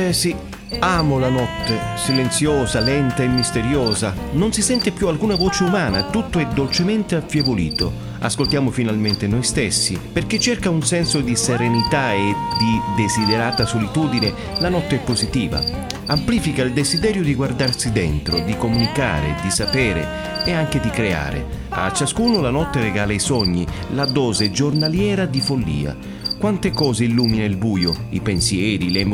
Sì, amo la notte, silenziosa, lenta e misteriosa. Non si sente più alcuna voce umana, tutto è dolcemente affievolito. Ascoltiamo finalmente noi stessi. Per chi cerca un senso di serenità e di desiderata solitudine, la notte è positiva. Amplifica il desiderio di guardarsi dentro, di comunicare, di sapere e anche di creare. A ciascuno la notte regala i sogni, la dose giornaliera di follia. Quante cose illumina il buio, i pensieri, le emozioni,